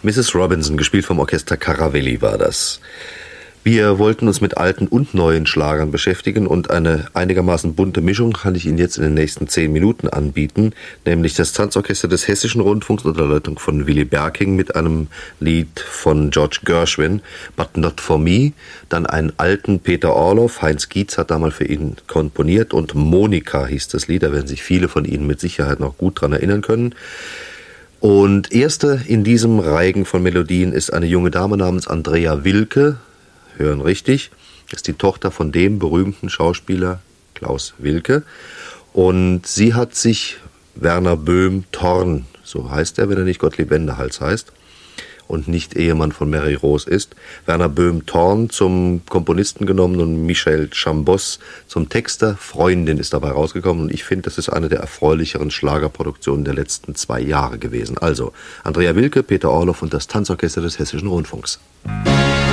Mrs. Robinson, gespielt vom Orchester Caravelli, war das. Wir wollten uns mit alten und neuen Schlagern beschäftigen und eine einigermaßen bunte Mischung kann ich Ihnen jetzt in den nächsten 10 Minuten anbieten, nämlich das Tanzorchester des Hessischen Rundfunks unter Leitung von Willy Berking mit einem Lied von George Gershwin, But Not For Me, dann einen alten Peter Orloff, Heinz Gietz hat damals für ihn komponiert und Monika hieß das Lied, da werden sich viele von Ihnen mit Sicherheit noch gut dran erinnern können. Und erste in diesem Reigen von Melodien ist eine junge Dame namens Andrea Wilke, hören richtig, das ist die Tochter von dem berühmten Schauspieler Klaus Wilke und sie hat sich Werner Böhm-Thorn, so heißt er, wenn er nicht Gottlieb Wendehals heißt und nicht Ehemann von Mary Rose ist, Werner Böhm-Thorn zum Komponisten genommen und Michel Chambos zum Texter. Freundin ist dabei rausgekommen und ich finde, das ist eine der erfreulicheren Schlagerproduktionen der letzten 2 Jahre gewesen. Also Andrea Wilke, Peter Orloff und das Tanzorchester des Hessischen Rundfunks.